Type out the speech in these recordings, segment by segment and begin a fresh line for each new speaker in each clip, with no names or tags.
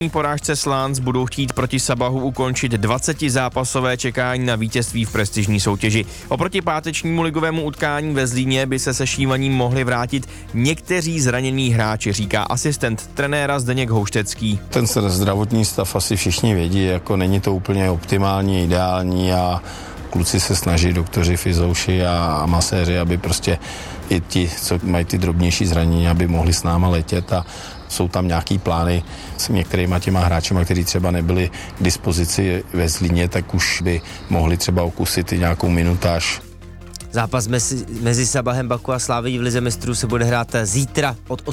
porážce Slans budou chtít proti Sabahu ukončit 20zápasové čekání na vítězství v prestižní soutěži. Oproti pátečnímu ligovému utkání ve Zlíně by se sešívaním mohli vrátit někteří zranění hráči, říká asistent trenéra Zdeněk Houštecký.
Ten zdravotní stav asi všichni vědí, jako není to úplně optimální, ideální a kluci se snaží, doktoři, fyzouši a maséři, aby prostě i ti, co mají ty drobnější zranění, aby mohli s náma letět a jsou tam nějaký plány s některýma těma hráčima, kteří třeba nebyli k dispozici ve Zlíně, tak už by mohli třeba okusit i nějakou minutáž.
Zápas mezi Sabahem Baku a Slávií v Lize mistrů se bude hrát zítra od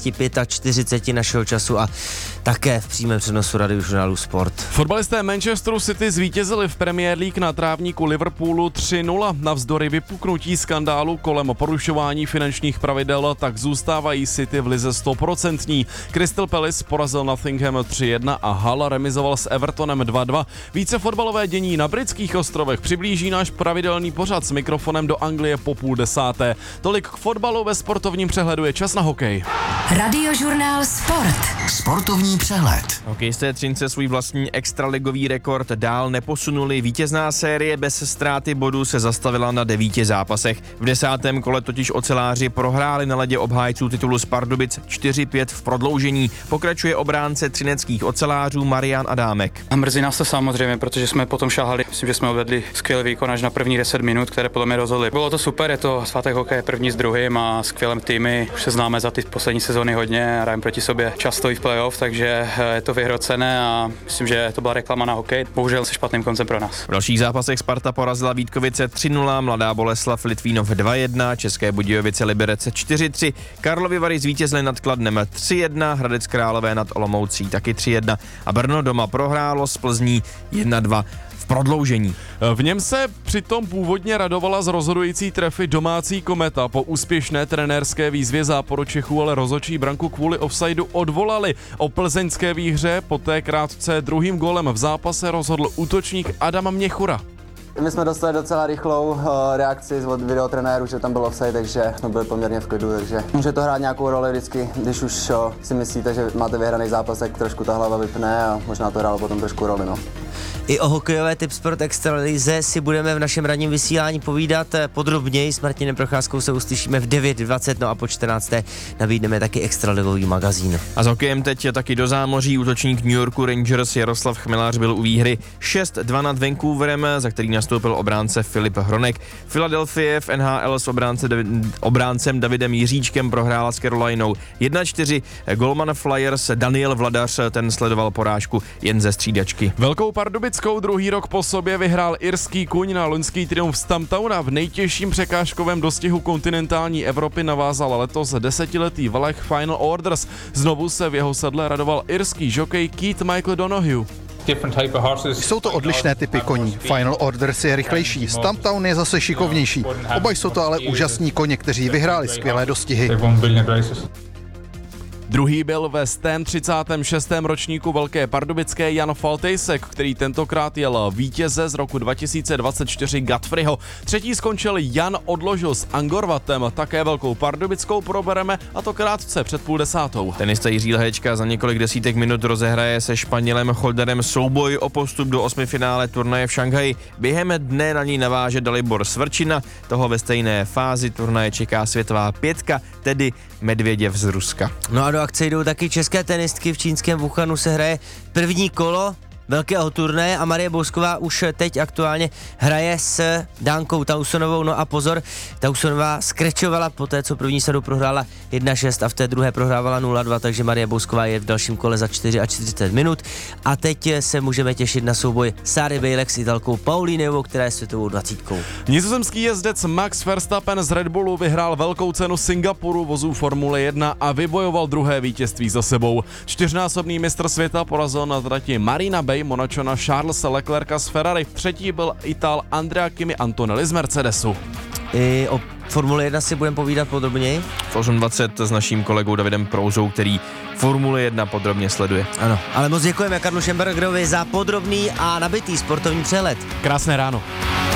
18:45 našeho času a také v přímém přenosu Radiožurnálu Sport.
Fotbalisté Manchesteru City zvítězili v Premier League na trávníku Liverpoolu 3-0. Navzdory vypuknutí skandálu kolem porušování finančních pravidel, tak zůstávají City v lize 100%. Crystal Palace porazil Nottingham 3-1 a Hull remizoval s Evertonem 2-2. Více fotbalové dění na britských ostrovech přiblíží náš pravidelný pořad s mikrofonem do Anglie po 9:30. Tolik k fotbalu, ve sportovním přehledu je čas na hokej.
Radiožurnál Sport. Sportovní přehled.
Hokejisté Třince svůj vlastní extraligový rekord dál neposunuli. Vítězná série bez ztráty bodů se zastavila na 9 zápasech. V 10. kole totiž oceláři prohráli na ledě obhájců titulu z Pardubic 4-5 v prodloužení. Pokračuje obránce třineckých ocelářů Marian Adámek.
A mrzí nás to samozřejmě, protože jsme potom šáhali. Myslím, že jsme odvedli skvělý výkon až na první 10 minut, které podle mě rozhodly. Bylo to super, je to svátek hokeje první s druhým a skvělým týmy. Už se známe za ty poslední sezóny hodně, hrajeme proti sobě často i v playoff, takže je to vyhrocené a myslím, že to byla reklama na hokej. Bohužel se špatným koncem pro nás.
V dalších zápasech Sparta porazila Vítkovice 3-0, Mladá Boleslav Litvínov 2-1, České Budějovice Liberec 4-3, Karlovy Vary zvítězily nad Kladnem 3-1, Hradec Králové nad Olomoucí taky 3-1 a Brno doma prohrálo s Plzní 1-2. Prodloužení.
V něm se přitom původně radovala z rozhodující trefy domácí Kometa. Po úspěšné trenérské výzvě Záporočechů ale rozhodčí branku kvůli offsideu odvolali. O plzeňské výhře poté krátce druhým gólem v zápase rozhodl útočník Adam Měchura.
My jsme dostali docela rychlou reakci od videotrenéru, že tam byl offside, takže jsme byli poměrně v klidu, takže může to hrát nějakou roli vždycky, když už si myslíte, že máte vyhraný zápas, tak trošku ta hlava vypne a možná to hrálo potom trošku roli, no.
I o hokejové Tipsport Extralize si budeme v našem ranním vysílání povídat podrobněji. S Martinem Procházkou se uslyšíme v 9:20, no a po 14. nabídneme taky extraligový magazín.
A s hokejem teď je taky do zámoří. Útočník New Yorku Rangers Jaroslav Chmelař byl u výhry 6-2 nad Vancouverem, za který nastoupil obránce Filip Hronek. Philadelphia v NHL s obráncem Davidem Jiříčkem prohrála s Carolinou 1-4. Golman Flyers Daniel Vladař, ten sledoval porážku jen ze střídačky.
Velkou Pardubickou druhý rok po sobě vyhrál irský kůň. Na loňský triumf z Tamptowna v nejtěžším překážkovém dostihu kontinentální Evropy navázal letos 10letý Valech Final Orders. Znovu se v jeho sedle radoval irský žokej Keith Michael Donohue.
Jsou to odlišné typy koní. Final Orders je rychlejší, Stamptown je zase šikovnější. Oba jsou to ale úžasní koně, kteří vyhráli skvělé dostihy.
Druhý byl ve 136. ročníku Velké Pardubické Jan Faltejsek, který tentokrát jel vítěze z roku 2024 Godfreyho. Třetí skončil Jan Odložil s Angorvatem, také Velkou Pardubickou probereme, a to krátce před 9:30.
Tenista Jiří Lehečka za několik desítek minut rozehraje se Španělem Holderem souboj o postup do 8finále turnaje v Šanghaji. Během dne na ní naváže Dalibor Svrčina, toho ve stejné fázi turnaje čeká světová pětka, tedy Medvěděv z Ruska.
No a do akce jdou taky české tenistky. V čínském Wuhanu se hraje první kolo velkého turnaje a Marie Bousková už teď aktuálně hraje s Dánkou Tausonovou. No a pozor, Tausonová skrečovala poté, co první sadu prohrála 1-6 a v té druhé prohrávala 0-2, takže Marie Bousková je v dalším kole za 44 minut. A teď se můžeme těšit na souboj Sary Bejlek s Italkou Paulínovou, která je světovou 20.
Nizozemský jezdec Max Verstappen z Red Bullu vyhrál velkou cenu Singapuru vozů Formule 1 a vybojoval druhé vítězství za sebou. Čtyřnásobný mistr světa porazil na trati Marina Bay Monačana Charlesa Leclerca z Ferrari. Třetí byl Ital Andrea Kimi Antonelli z Mercedesu.
I o Formule 1 si budeme povídat podrobněji.
V 8:20 s naším kolegou Davidem Prouzou, který Formule 1 podrobně sleduje.
Ano, ale moc děkujeme Karlu Šembergerovi za podrobný a nabitý sportovní přehled.
Krásné ráno.